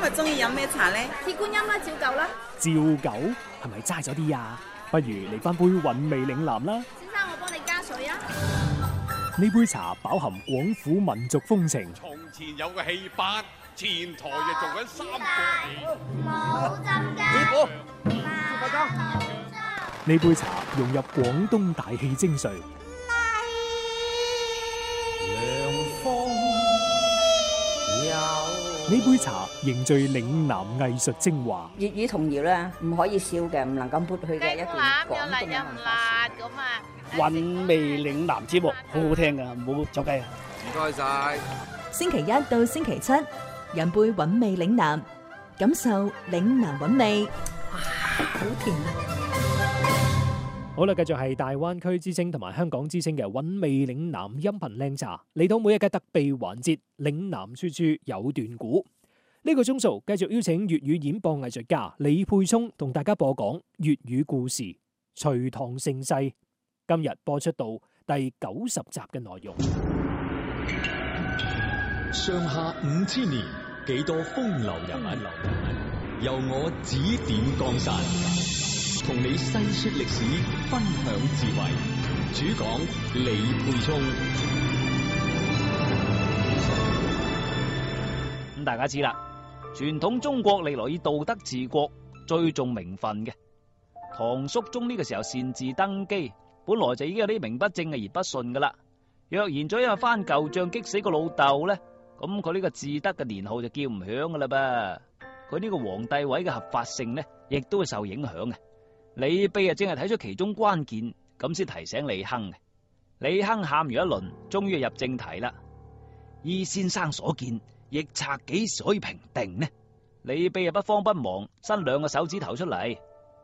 日中意飲咩茶咧？ 鐵觀音啦，照舊啦。 照舊係咪齋咗啲啊？不如嚟翻杯韻味嶺南啦。 先生，我幫你加水啊。 呢杯茶飽含廣府民族風情。 從前有個戲班，前台就做緊三個戲。 冇浸雞。 師傅， 呢杯茶融入廣東大戲精髓。呢杯茶凝聚嶺南藝術精華。 粵語童謠咧，唔可以笑嘅，唔能夠抹去嘅一段廣東嘅文化。 韻味嶺南節目好好聽噶，唔好走雞啊！ 唔該晒。 星期一到星期七，飲杯韻味嶺南，感受嶺南韻味。哇，好甜啊！ 好啦，繼續係大灣區之聲同埋香港之聲嘅韻味嶺南音頻靚茶，嚟到每日嘅特備環節嶺南處處有段古。呢個鐘數繼續邀請粵語演播藝術家李沛聰同大家播講粵語故事《隋唐盛世》。今日播出到第90集嘅內容。 上下5000年，幾多風流人物，由我指點江山，同你細說歷史，分享智慧。主講李沛聰。 咁大家知啦，傳統中國歷來以道德治國，最重名分嘅。唐肅宗呢個時候擅自登基，本來就已經有啲名不正嘅言不順噶啦。若然再因為翻舊賬激死個老豆咧，咁佢呢個至德嘅年號就叫唔響噶啦噃。佢呢個皇帝位嘅合法性呢，亦都會受影響嘅。李泌啊，正係睇出其中關鍵，咁先提醒李亨嘅。李亨喊完一輪，終於入正題啦。依先生所見，逆賊幾時可以平定呢？李泌啊，不慌不忙，伸2個手指頭出嚟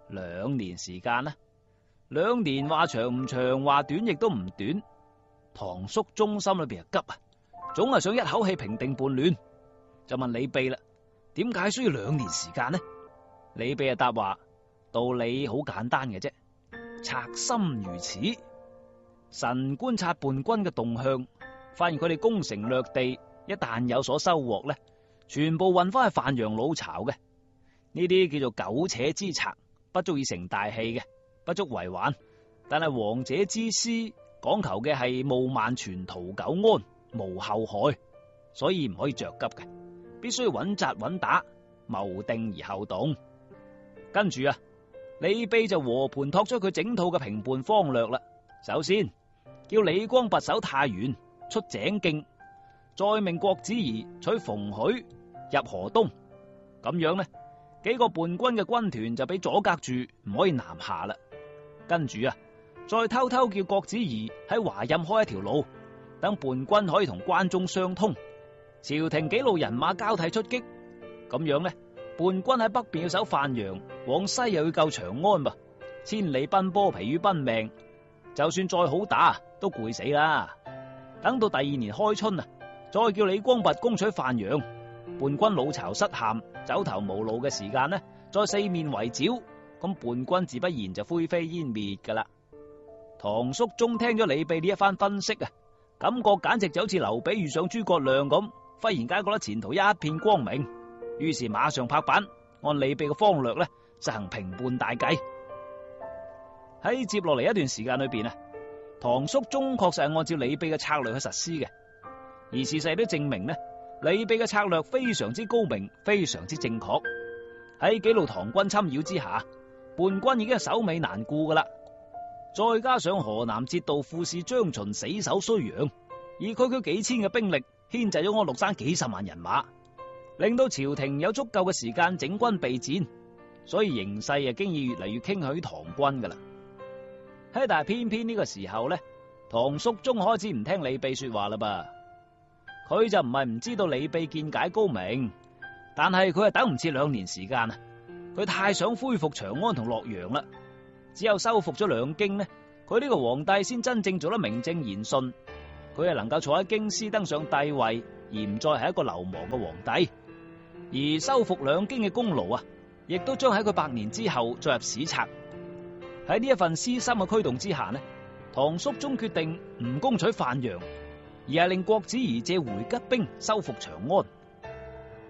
，2年時間啦。2年話長唔長，話短亦都唔短。唐肅宗心裏邊急啊，總係想一口氣平定叛亂，就問李泌啦：點解需要2年時間呢？李泌啊答話：道理好簡單嘅啫，賊心如此。臣觀察叛軍嘅動向，發現佢哋攻城略地，一旦有所收穫咧，全部運翻去范陽老巢嘅。呢啲叫做苟且之賊，不足以成大器嘅，不足為患。但係王者之師講求嘅係務萬全圖久安，無後害，所以唔可以着急嘅，必須要穩紮穩打，謀定而後動。跟住啊，李泌就和盤托出佢整套嘅平叛方略啦。首先叫李光拔守太原，出井徑，再命郭子儀取馮許入河東。咁樣呢，幾個叛軍嘅軍團就俾阻隔住，唔可以南下啦。跟住啊，再偷偷叫郭子儀喺華蔭開一條路，等叛軍可以同關中相通。朝廷幾路人馬交替出擊，咁樣呢，叛軍喺北邊要守范陽，往西又要救長安噃，千里奔波，疲於奔命，就算再好打都攰死啦。等到第2年開春啊，再叫李光拔攻取范陽，叛軍老巢失陷，走投無路嘅時間呢，再四面圍剿，咁叛軍自不然就灰飛煙滅噶啦。唐肅宗聽咗李泌呢一番分析啊，感覺簡直就好似劉備遇上諸葛亮咁，忽然間覺得前途一片光明，於是馬上拍板，按李泌嘅方略呢，實行平叛大計。喺接落嚟一段時間裏邊啊，唐肅宗確實係按照李泌嘅策略去實施嘅，而事實都證明呢，李泌嘅策略非常之高明，非常之正確。喺幾路唐軍侵擾之下，叛軍已經係首尾難顧噶啦。再加上河南節度副使張巡死守睢陽，以區幾千嘅兵力牽制咗安祿山幾十萬人馬，令到朝廷有足夠嘅時間整軍備戰，所以形勢經已越嚟越傾向於唐軍噶啦。但係偏偏呢個時候呢，唐肅宗開始唔聽李泌說話啦噃。佢就唔係唔知道李泌見解高明，但係佢係等唔切2年時間啊！佢太想恢復長安同洛陽啦，只有收復咗兩京呢，佢呢個皇帝先真正做得名正言順，佢係能夠坐喺京師登上帝位，而唔再係一個流亡嘅皇帝。而收復兩京嘅功勞啊，亦都將喺佢100年之後再入史冊。喺呢一份私心嘅驅動之下呢，唐肅宗決定唔攻取范陽，而係令郭子儀借回吉兵收復長安。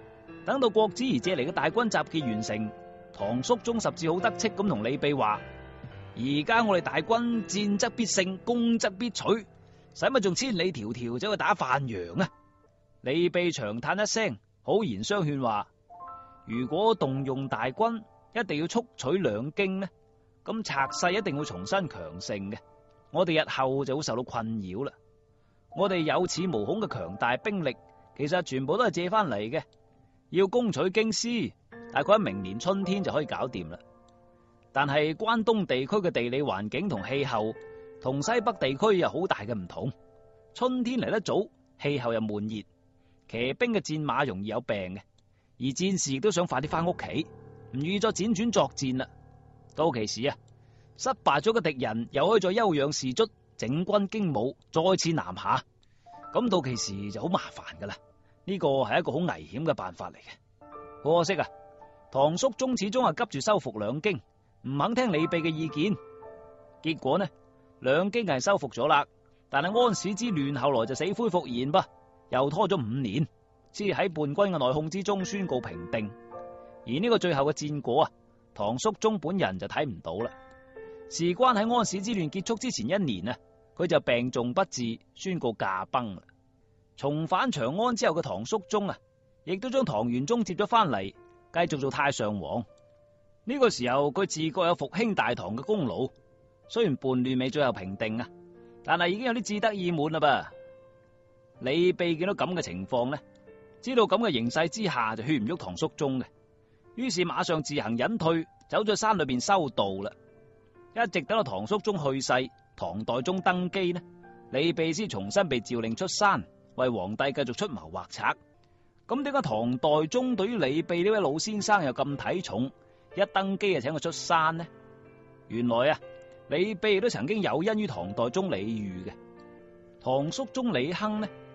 等到郭子儀借嚟嘅大軍集結完成，唐肅宗甚至好得戚咁同李泌話：而家我哋大軍戰則必勝，攻則必取，使乜仲千里迢迢走去打范陽啊？李泌長嘆一聲，好言相勸話：如果動用大軍，一定要速取兩京呢，咁賊勢一定會重新強盛嘅，我哋日後就會受到困擾啦。我哋有恃無恐嘅強大兵力，其實全部都係借翻嚟嘅。要攻取京師，大概喺明年春天就可以搞掂啦。但係關東地區嘅地理環境同氣候同西北地區有好大嘅唔同。春天嚟得早，氣候又悶熱，騎兵嘅戰馬容易有病嘅，而戰士亦都想快啲翻屋企，唔願意再輾轉作戰啦。到其時啊，失敗咗嘅敵人又可以再休養士卒，整軍經武，再次南下。咁到其時就好麻煩噶啦。呢個係一個好危險嘅辦法嚟嘅。可惜啊，唐肅宗始終係急住收復兩京，唔肯聽李泌嘅意見。結果呢，兩京係收復咗啦，但係安史之亂後來就死灰復燃噃，又拖咗5年，先至喺叛軍嘅內訌之中宣告平定。而呢個最後嘅戰果啊，唐肅宗本人就睇唔到啦。事關喺安史之亂結束之前1年啊，佢就病重不治，宣告駕崩啦。重返長安之後嘅唐肅宗啊，亦都將唐玄宗接咗翻嚟，繼續做太上皇。呢個時候佢自覺有復興大唐嘅功勞，雖然叛亂未最後平定啊，但係已經有啲志得意滿啦噃。李泌見到咁嘅情況呢，知道咁嘅形勢之下就勸唔喐唐肅宗嘅，於是馬上自行隱退，走咗山裏邊修道啦。一直等到唐肅宗去世，唐代宗登基呢，李泌先重新被詔令出山，為皇帝繼續出謀劃策。咁點解唐代宗對於李泌呢位老先生又咁睇重，一登基就請佢出山呢？原來啊，李泌亦都曾經有恩於唐代宗李煜嘅。唐肅宗李亨呢，